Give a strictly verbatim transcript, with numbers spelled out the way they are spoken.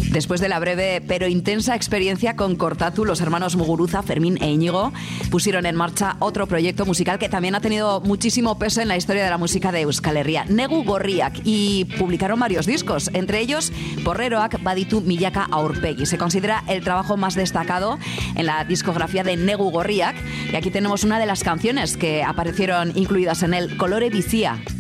Después de la breve pero intensa experiencia con Kortatu, los hermanos Muguruza, Fermín e Íñigo, pusieron en marcha otro proyecto musical que también ha tenido muchísimo peso en la historia de la música de Euskal Herria, Negu Gorriak, y publicaron varios discos, entre ellos Porreroak Baditu Milaka Aurpegi. Se considera el trabajo más destacado en la discografía de Negu Gorriak, y aquí tenemos una de las canciones que aparecieron incluidas en el, Kolore Bizia.